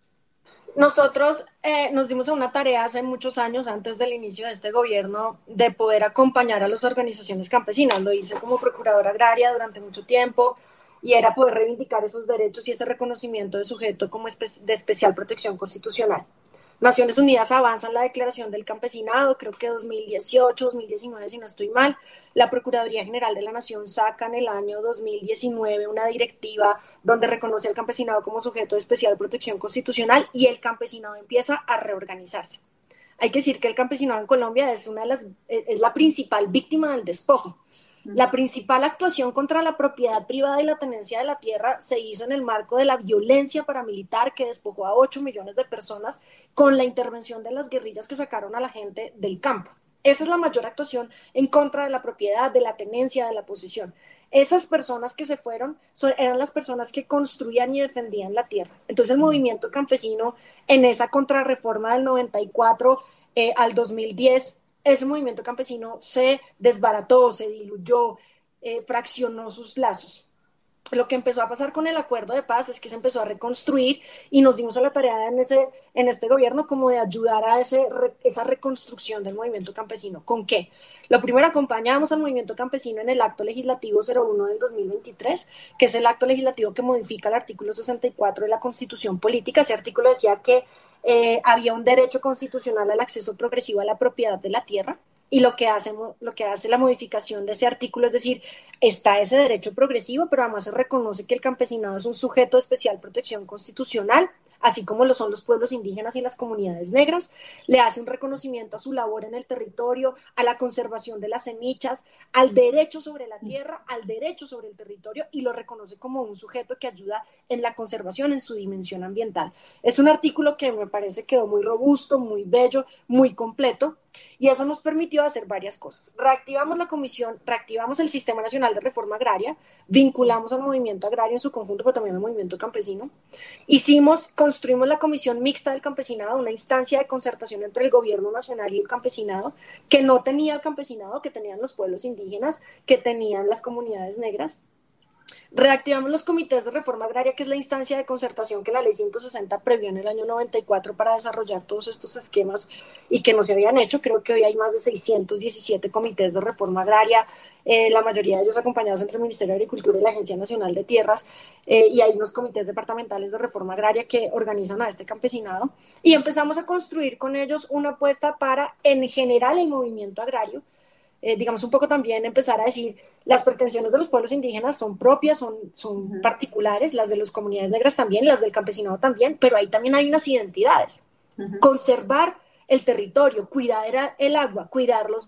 Nosotros eh, nos dimos a una tarea hace muchos años, antes del inicio de este gobierno, de poder acompañar a las organizaciones campesinas. Lo hice como procuradora agraria durante mucho tiempo y era poder reivindicar esos derechos y ese reconocimiento de sujeto como espe- de especial protección constitucional. Naciones Unidas avanza en la Declaración del Campesinado, creo que dos mil dieciocho, dos mil diecinueve, si no estoy mal. La Procuraduría General de la Nación saca en el año dos mil diecinueve una directiva donde reconoce al campesinado como sujeto de especial protección constitucional y el campesinado empieza a reorganizarse. Hay que decir que el campesinado en Colombia es, una de las, es la principal víctima del despojo. La principal actuación contra la propiedad privada y la tenencia de la tierra se hizo en el marco de la violencia paramilitar que despojó a ocho millones de personas con la intervención de las guerrillas que sacaron a la gente del campo. Esa es la mayor actuación en contra de la propiedad, de la tenencia, de la posesión. Esas personas que se fueron son, eran las personas que construían y defendían la tierra. Entonces el movimiento campesino en esa contrarreforma del noventa y cuatro eh, al dos mil diez, ese movimiento campesino se desbarató, se diluyó, eh, fraccionó sus lazos. Lo que empezó a pasar con el acuerdo de paz es que se empezó a reconstruir y nos dimos a la tarea en, ese, en este gobierno como de ayudar a ese, esa reconstrucción del movimiento campesino. ¿Con qué? Lo primero, acompañamos al movimiento campesino en el acto legislativo cero uno del dos mil veintitrés, que es el acto legislativo que modifica el artículo sesenta y cuatro de la Constitución Política. Ese artículo decía que eh, había un derecho constitucional al acceso progresivo a la propiedad de la tierra. Y lo que, hace, lo que hace la modificación de ese artículo es decir, está ese derecho progresivo, pero además se reconoce que el campesinado es un sujeto de especial protección constitucional, así como lo son los pueblos indígenas y las comunidades negras. Le hace un reconocimiento a su labor en el territorio, a la conservación de las semillas, al derecho sobre la tierra, al derecho sobre el territorio, y lo reconoce como un sujeto que ayuda en la conservación en su dimensión ambiental. Es un artículo que me parece quedó muy robusto, muy bello, muy completo, y eso nos permitió hacer varias cosas. Reactivamos la comisión, reactivamos el Sistema Nacional de Reforma Agraria, vinculamos al movimiento agrario en su conjunto, pero también al movimiento campesino. Hicimos, construimos la Comisión Mixta del Campesinado, una instancia de concertación entre el gobierno nacional y el campesinado, que no tenía el campesinado, que tenían los pueblos indígenas, que tenían las comunidades negras. Reactivamos los comités de reforma agraria, que es la instancia de concertación que la ley ciento sesenta previó en el año noventa y cuatro para desarrollar todos estos esquemas y que no se habían hecho. Creo que hoy hay más de seiscientos diecisiete comités de reforma agraria, eh, la mayoría de ellos acompañados entre el Ministerio de Agricultura y la Agencia Nacional de Tierras, eh, y hay unos comités departamentales de reforma agraria que organizan a este campesinado, y empezamos a construir con ellos una apuesta para, en general, el movimiento agrario. Eh, digamos, un poco también empezar a decir, las pretensiones de los pueblos indígenas son propias, son, son uh-huh. particulares, las de las comunidades negras también, las del campesinado también, pero ahí también hay unas identidades. Uh-huh. Conservar el territorio, cuidar el agua, cuidar los,